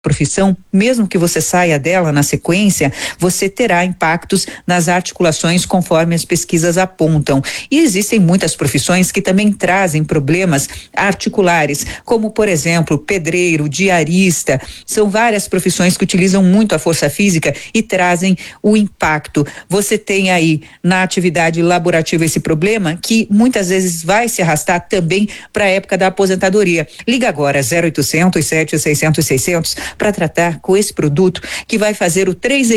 profissão, mesmo que você saia dela na sequência, você terá impactos nas articulações conforme as pesquisas apontam. E existem muitas profissões que também trazem problemas articulares, como por exemplo, pedreiro, diarista, são várias profissões que utilizam muito a força física e trazem o impacto. Você tem aí na atividade laborativa esse problema que muitas vezes vai se arrastar também para a época da aposentadoria. Liga agora 0800 700 600 600 para tratar com esse produto que vai fazer o 3